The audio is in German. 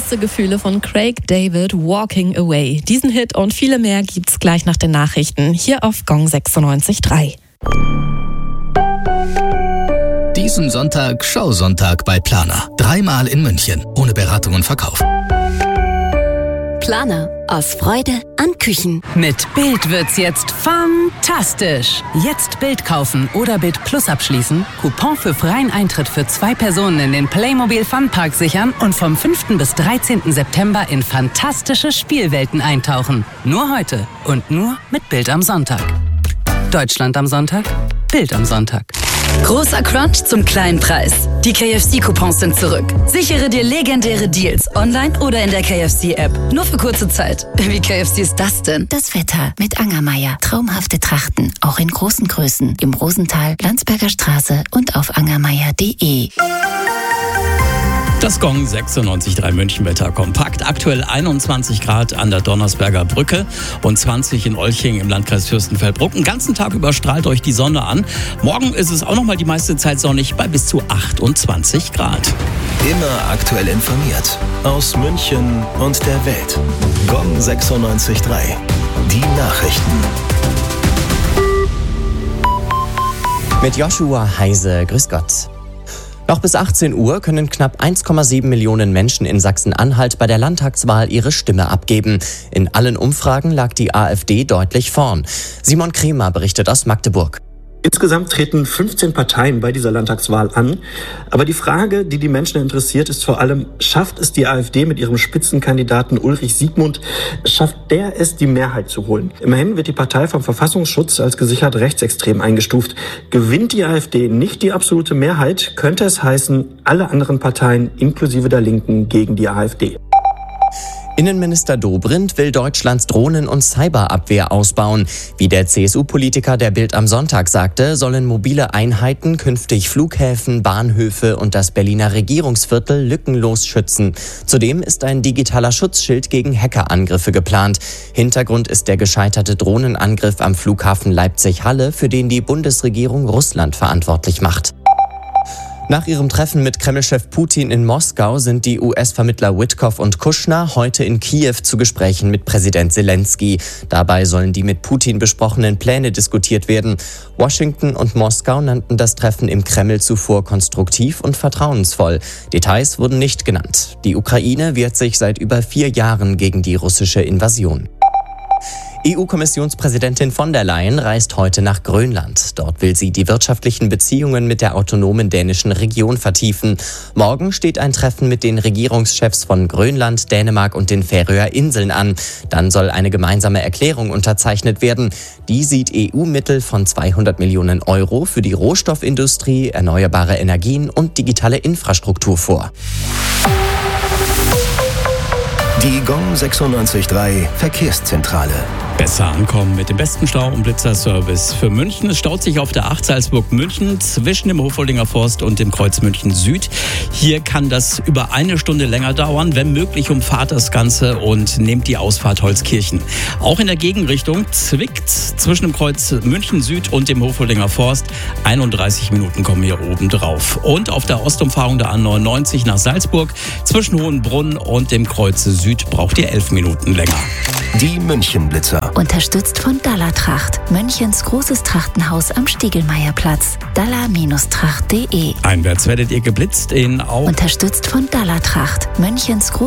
Große Gefühle von Craig David, Walking Away. Diesen Hit und viele mehr gibt's gleich nach den Nachrichten hier auf Gong 96.3. Diesen Sonntag Schausonntag bei Planer. 3-mal in München, ohne Beratung und Verkauf. Planer, aus Freude an Küchen. Mit Bild wird's jetzt fantastisch. Jetzt Bild kaufen oder Bild Plus abschließen, Coupon für freien Eintritt für 2 Personen in den Playmobil Funpark sichern und vom 5. bis 13. September in fantastische Spielwelten eintauchen. Nur heute und nur mit Bild am Sonntag. Deutschland am Sonntag, Bild am Sonntag. Großer Crunch zum kleinen Preis. Die KFC-Coupons sind zurück. Sichere dir legendäre Deals online oder in der KFC-App. Nur für kurze Zeit. Wie KFC ist das denn? Das Wetter mit Angermeier. Traumhafte Trachten, auch in großen Größen. Im Rosental, Landsberger Straße und auf angermeier.de. Das Gong 96.3 Münchenwetter kompakt. Aktuell 21 Grad an der Donnersberger Brücke und 20 in Olching im Landkreis Fürstenfeldbruck. Den ganzen Tag über strahlt euch die Sonne an. Morgen ist es auch noch mal die meiste Zeit sonnig bei bis zu 28 Grad. Immer aktuell informiert. Aus München und der Welt. Gong 96.3. Die Nachrichten. Mit Joshua Heise. Grüß Gott. Noch bis 18 Uhr können knapp 1,7 Millionen Menschen in Sachsen-Anhalt bei der Landtagswahl ihre Stimme abgeben. In allen Umfragen lag die AfD deutlich vorn. Simon Kremer berichtet aus Magdeburg. Insgesamt treten 15 Parteien bei dieser Landtagswahl an. Aber die Frage, die die Menschen interessiert, ist vor allem, schafft es die AfD mit ihrem Spitzenkandidaten Ulrich Siegmund, schafft der es, die Mehrheit zu holen? Immerhin wird die Partei vom Verfassungsschutz als gesichert rechtsextrem eingestuft. Gewinnt die AfD nicht die absolute Mehrheit, könnte es heißen, alle anderen Parteien inklusive der Linken gegen die AfD. Innenminister Dobrindt will Deutschlands Drohnen- und Cyberabwehr ausbauen. Wie der CSU-Politiker der Bild am Sonntag sagte, sollen mobile Einheiten künftig Flughäfen, Bahnhöfe und das Berliner Regierungsviertel lückenlos schützen. Zudem ist ein digitaler Schutzschild gegen Hackerangriffe geplant. Hintergrund ist der gescheiterte Drohnenangriff am Flughafen Leipzig-Halle, für den die Bundesregierung Russland verantwortlich macht. Nach ihrem Treffen mit Kremlchef Putin in Moskau sind die US-Vermittler Witkoff und Kushner heute in Kiew zu Gesprächen mit Präsident Zelensky. Dabei sollen die mit Putin besprochenen Pläne diskutiert werden. Washington und Moskau nannten das Treffen im Kreml zuvor konstruktiv und vertrauensvoll. Details wurden nicht genannt. Die Ukraine wehrt sich seit über 4 Jahren gegen die russische Invasion. EU-Kommissionspräsidentin von der Leyen reist heute nach Grönland. Dort will sie die wirtschaftlichen Beziehungen mit der autonomen dänischen Region vertiefen. Morgen steht ein Treffen mit den Regierungschefs von Grönland, Dänemark und den Färöer Inseln an. Dann soll eine gemeinsame Erklärung unterzeichnet werden. Die sieht EU-Mittel von 200 Millionen Euro für die Rohstoffindustrie, erneuerbare Energien und digitale Infrastruktur vor. Die Gong 96.3 Verkehrszentrale. Besser ankommen mit dem besten Stau- und Blitzerservice für München. Es staut sich auf der 8 Salzburg-München zwischen dem Hofoldinger Forst und dem Kreuz München Süd. Hier kann das über 1 Stunde länger dauern. Wenn möglich, umfahrt das Ganze und nehmt die Ausfahrt Holzkirchen. Auch in der Gegenrichtung zwickt zwischen dem Kreuz München Süd und dem Hofoldinger Forst. 31 Minuten kommen hier oben drauf. Und auf der Ostumfahrung der A99 nach Salzburg zwischen Hohenbrunn und dem Kreuz Süd braucht ihr 11 Minuten länger. Die Münchenblitzer. Unterstützt von Dallertracht, Münchens großes Trachtenhaus am Stiegelmeierplatz. Daller-tracht.de. Einwärts werdet ihr geblitzt in Au. Unterstützt von Dallertracht, Münchens großes